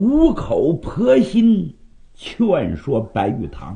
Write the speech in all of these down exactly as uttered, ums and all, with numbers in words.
五口婆心劝说白玉堂。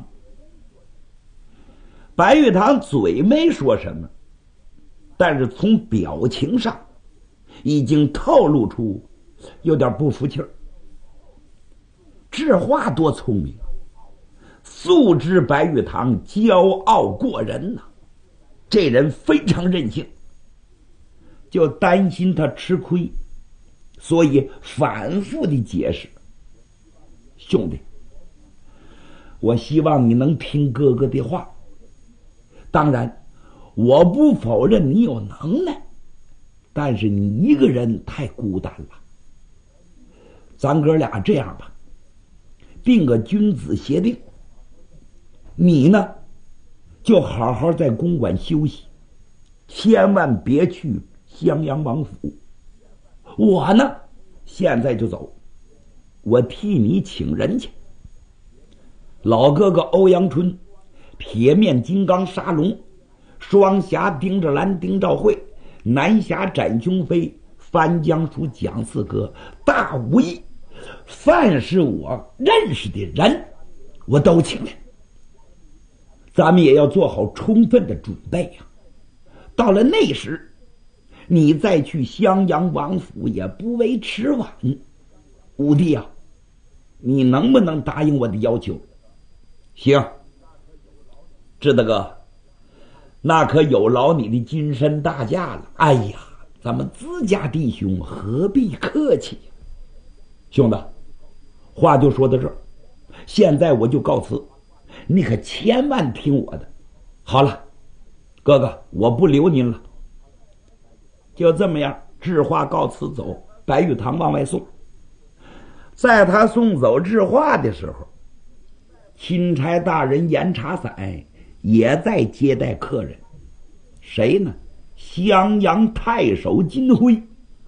白玉堂嘴没说什么，但是从表情上已经透露出有点不服气儿。这话多聪明，素知白玉堂骄傲过人呐、啊，这人非常任性，就担心他吃亏，所以反复的解释：兄弟，我希望你能听哥哥的话。当然，我不否认你有能耐，但是你一个人太孤单了。咱哥俩这样吧，定个君子协定，你呢就好好在公馆休息，千万别去襄阳王府。我呢现在就走，我替你请人去。老哥哥欧阳春，铁面金刚沙龙，双侠丁着兰丁兆会，南侠展雄飞，翻江鼠蒋四哥，大武艺，凡是我认识的人我都请来。咱们也要做好充分的准备呀、啊。到了那时，你再去襄阳王府也不为迟晚。武帝啊，你能不能答应我的要求？行，志大哥，那可有劳你的金身大驾了。哎呀，咱们自家弟兄何必客气。兄弟，话就说到这儿，现在我就告辞，你可千万听我的。好了，哥哥，我不留您了。就这么样，智化告辞走，白玉堂往外送。在他送走智化的时候，钦差大人严查散也在接待客人。谁呢？襄阳太守金辉。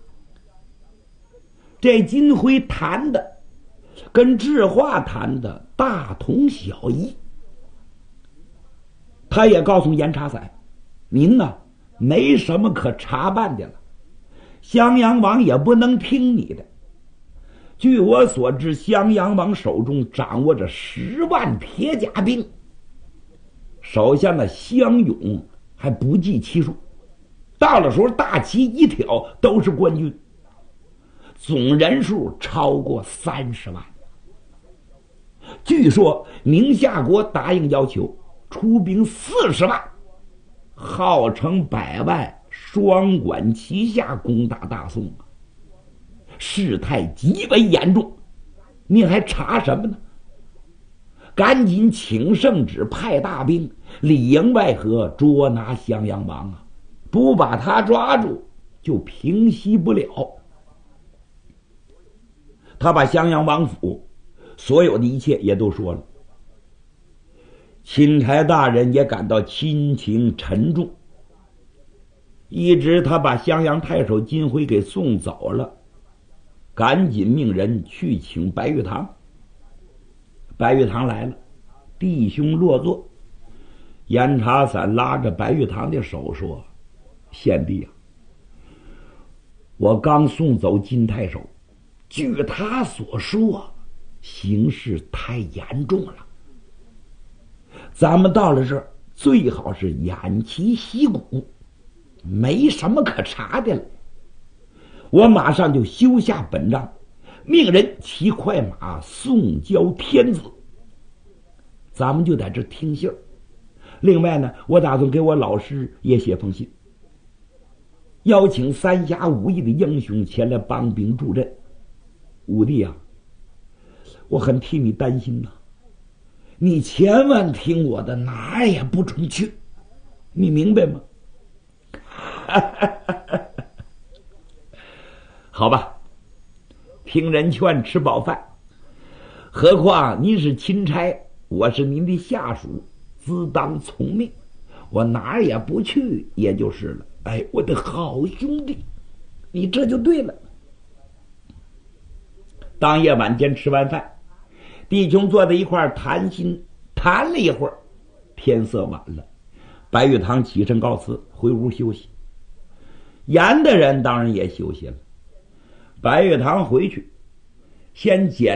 这金辉谈的跟智化谈的大同小异。他也告诉严查散，您呢没什么可查办的了，襄阳王也不能听你的。据我所知，襄阳王手中掌握着十万铁甲兵，手下的乡勇还不计其数，到了时候大旗一挑都是官军，总人数超过三十万。据说宁夏国答应要求出兵四十万，号称百万，双管齐下攻打大宋啊！事态极为严重，你还查什么呢？赶紧请圣旨，派大兵里应外合捉拿襄阳王啊！不把他抓住，就平息不了。他把襄阳王府所有的一切也都说了。钦差大人也感到亲情沉重，一直他把襄阳太守金辉给送走了，赶紧命人去请白玉堂。白玉堂来了，弟兄落座。严查散拉着白玉堂的手说：贤弟啊，我刚送走金太守，据他所说，形势太严重了，咱们到了这儿最好是偃旗息鼓，没什么可查的了。我马上就修下本章，命人骑快马送交天子，咱们就在这听信儿。另外呢，我打算给我老师也写封信，邀请三侠五义的英雄前来帮兵助阵。武帝啊，我很替你担心呐、啊，你千万听我的，哪儿也不准去，你明白吗？好吧，听人劝，吃饱饭。何况您是钦差，我是您的下属，自当从命，我哪儿也不去，也就是了。哎，我的好兄弟，你这就对了。当夜晚间吃完饭，弟兄坐在一块儿谈心，谈了一会儿，天色晚了，白玉堂起身告辞，回屋休息。严的人当然也休息了。白玉堂回去， 先解